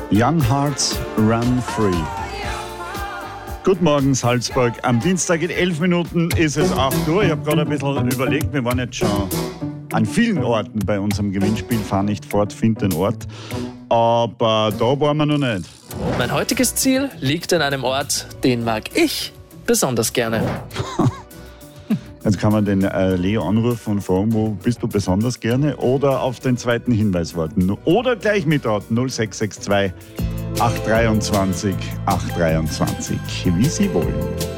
Young Hearts Run Free. Guten Morgen, Salzburg. Am Dienstag in 11 Minuten ist es 8 Uhr. Ich habe gerade ein bisschen überlegt, wir waren jetzt schon an vielen Orten bei unserem Gewinnspiel. Fahr nicht fort, find den Ort. Aber da waren wir noch nicht. Mein heutiges Ziel liegt an einem Ort, den mag ich besonders gerne. Jetzt kann man den Leo anrufen und fragen, wo bist du besonders gerne? Oder auf den zweiten Hinweis warten. Oder gleich mitraten, 0662 823 823. Wie Sie wollen.